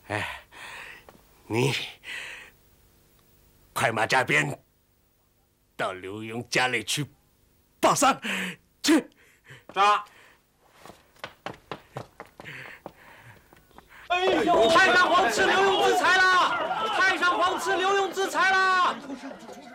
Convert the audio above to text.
哎，你快马加鞭到刘墉家里去报丧去。 扎。哎呦！太上皇赐刘墉之财啦！太上皇赐刘墉之财啦！